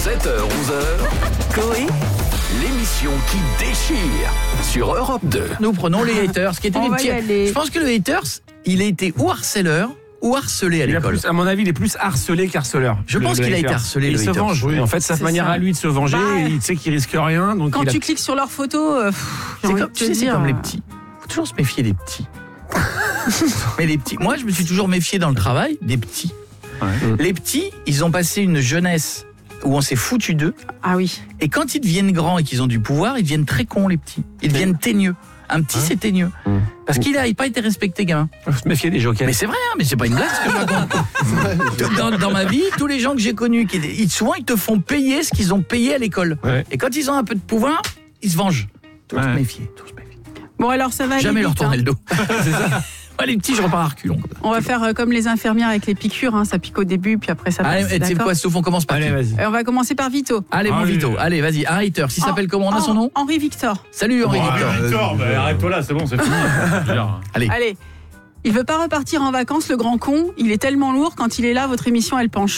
7h-11h, Coé, l'émission qui déchire sur Europe 2. Nous prenons les haters, qui étaient On les va petits. y aller. Je pense que le haters, il a été ou harceleur ou harcelé à l'école. À mon avis, il est plus harcelé qu'harceleur. Je pense qu'il a été hater. harcelé, Et le il se hater. venge. Oui. En fait, sa C'est manière ça. à lui de se venger, Bah, il sait qu'il risque rien. Donc Quand il a... tu cliques sur leurs photos, C'est comme, tu sais, c'est comme les petits. Faut toujours se méfier des petits. Mais les petits, moi je me suis toujours méfié dans le travail des petits. Ouais. Les petits, ils ont passé une jeunesse où on s'est foutu d'eux. Ah oui. Et quand ils deviennent grands et qu'ils ont du pouvoir, ils deviennent très cons, les petits. Ils deviennent teigneux. Un petit, c'est teigneux. Parce qu'il n'a pas été respecté, gamin. Faut se méfier des jokers. Mais c'est vrai, hein, mais c'est pas une blague ce que je raconte. Dans ma vie, tous les gens que j'ai connus, souvent ils te font payer ce qu'ils ont payé à l'école. Ouais. Et quand ils ont un peu de pouvoir, ils se vengent. Tous se Ouais. méfier. Bon, alors ça va aller Jamais leur vite, tourner hein. le dos. C'est ça. Ouais, les petits, je repars à reculons. On va faire comme les infirmières avec les piqûres, hein. Ça pique au début, puis après ça passe. Allez, tu sais d'accord quoi, Sauf on commence par Allez, qui vas-y. On va commencer par Vito. Allez, mon Allez. Vito, allez, vas-y, un hater. Il s'appelle comment? On a son nom? Henri Victor. Salut Henri Victor. Victor, arrête-toi là, c'est bon, c'est fini. Allez. Allez. Il veut pas repartir en vacances, le grand con. Il est tellement lourd, quand il est là, votre émission, elle penche.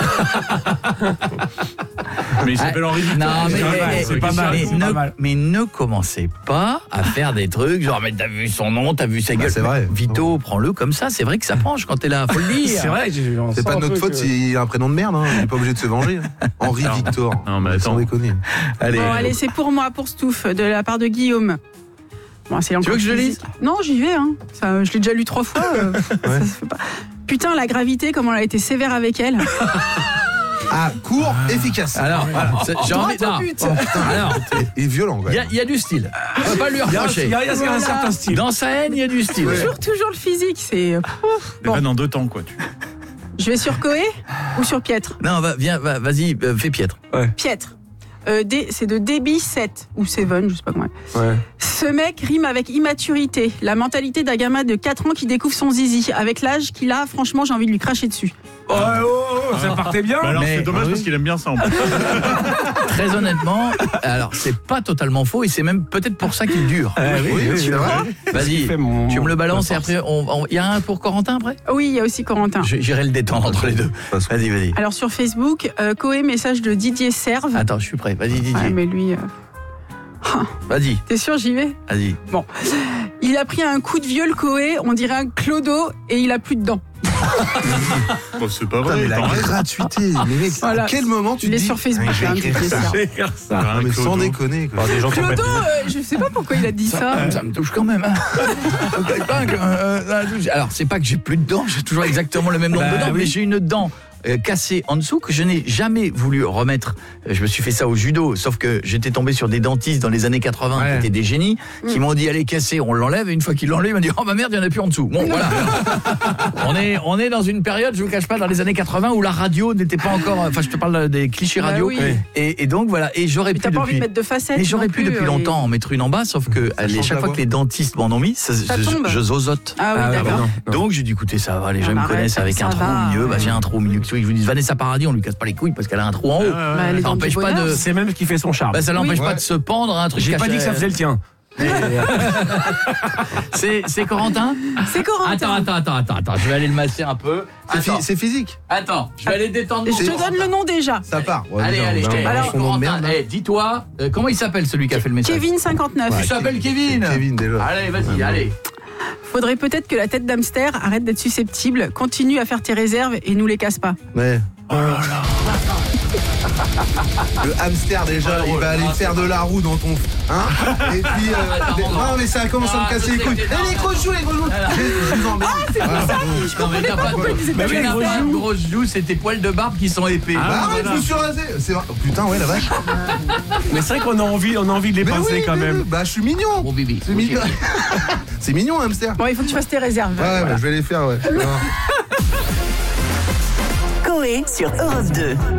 Mais il s'appelle Henri Victor. Non, C'est pas mal, c'est pas mal. mais ne commencez pas à faire des trucs genre, mais t'as vu son nom, t'as vu sa gueule. c'est vrai. Vito, prends-le comme ça, c'est vrai que ça penche quand t'es là, faut le dire. C'est vrai, C'est pas de notre faute s'il a un prénom de merde, hein. Il est pas obligé de se venger. Henri Victor. Non, mais Sans attends. déconner. Allez. Bon, allez, c'est pour moi, pour Stouff, de la part de Guillaume. Bon, c'est Tu veux que je le lise? Non, j'y vais. Hein. Ça, je l'ai déjà lu 3 fois. Ça se fait pas. Putain, la gravité, comme on a été sévère avec elle. Ah, court, efficace. Alors, j'ai envie. Droit au Non. but. Alors, Il est violent, quoi. il y a du style. On va pas lui reprocher. Il y a un Voilà. certain style. Dans sa haine, il y a du style. Toujours le physique. C'est. Mais pas dans 2 temps, quoi. Je vais sur Coé ou sur Pietre? Non, viens, vas-y, fais piètre. Pietre. C'est de débit 7 ou 7, je sais pas comment. Ouais. Ce mec rime avec immaturité, la mentalité d'un gamin de 4 ans qui découvre son zizi. Avec l'âge qu'il a, franchement, j'ai envie de lui cracher dessus. Ça partait bien. Bah alors Mais- c'est dommage parce qu'il aime bien ça en plus. Très honnêtement, alors c'est pas totalement faux et c'est même peut-être pour ça qu'il dure. Oui, c'est vrai. Vas-y, fait mon- tu me le balances et ma après, il y a un pour Corentin après? Oui, il y a aussi Corentin. J'irai le détendre entre les deux. Vas-y. Alors sur Facebook, Coé, message de Didier Serve. Attends, je suis prêt. Vas-y, Didier. Ouais, mais lui, Vas-y, t'es sûr, j'y vais? vas-y. Il a pris un coup de vieux, le Coé, on dirait un clodo, et il a plus de dents. Bon, c'est pas Putain, vrai. mais la t'en restes. gratuité. Mais mec, Voilà. à quel moment tu Il te est dis sur Facebook, je vais hein, écrire Didier ça. Serve. Non, mais sans Clodo. déconner, quoi. Des gens qui ont Clodo, je sais pas pourquoi il a dit ça. Ça me touche quand même. Hein. Alors, c'est pas que j'ai plus de dents, j'ai toujours exactement le même nombre de dents, mais j'ai une dent cassée en dessous que je n'ai jamais voulu remettre. Je me suis fait ça au judo, sauf que j'étais tombé sur des dentistes dans les années 80 qui étaient des génies, qui m'ont dit allez casser, on l'enlève, et une fois qu'ils l'enlèvent, ils m'ont dit oh ma merde, il n'y en a plus en dessous. Bon voilà. on est dans une période, je vous cache pas, dans les années 80 où la radio n'était pas encore, enfin je te parle des clichés Bah radio, oui. et donc voilà, et j'aurais Mais pu t'as pas envie depuis... de mettre de facettes. Mais j'aurais non pu plus, depuis longtemps en mettre une en bas, sauf que change chaque la fois voix. que les dentistes m'en ont mis, tombe. je zozote. Ah oui, d'accord. Donc j'ai dit écoutez ça va, les gens Ah, me bah, connaissent arrête, avec ça un trou va, au milieu, bah ouais. j'ai un trou au milieu. Je vous dis Vanessa Paradis, on lui casse pas les couilles parce qu'elle a un trou en haut. Bah, les Ça dents du n'empêche pas bonheur. de C'est même ce qui fait son charme. bah, ça l'empêche Oui. pas de se pendre à un truc J'ai pas caché. dit que ça faisait le tien. C'est Corentin. C'est Corentin. Attends, je vais aller le masser un peu. Attends, C'est physique. je vais aller détendre. Je mon te Corentin. donne le nom déjà. Ça part. Ouais, Allez, non, non, alors son nom de Corentin, merde. dis-toi, comment il s'appelle celui qui a fait le message? Kevin 59. Tu s'appelles Kevin. Kevin, déjà. Allez, vas-y, allez. Faudrait peut-être que la tête d'hamster arrête d'être susceptible, continue à faire tes réserves et nous les casse pas. Ouais. Le hamster déjà, il va aller faire de la roue dans ton... Hein. Et puis... non mais ça commence à me casser les couilles. Et les gros joues, je vous emmerde. Non, mais t'as pas de grosses joues, c'est tes poils de barbe qui sont épais. Ah ouais, je me suis rasé. C'est vrai. Oh, putain, ouais, la vache. Mais c'est vrai qu'on a envie de les Mais pincer oui, quand mais même. oui, bah je suis mignon. Mon bébé. C'est mignon. C'est mignon, un hamster. Bon, il faut que tu fasses tes réserves. Ouais, bah, je vais les faire, ouais. Ah. Non. Coé sur Europe 2.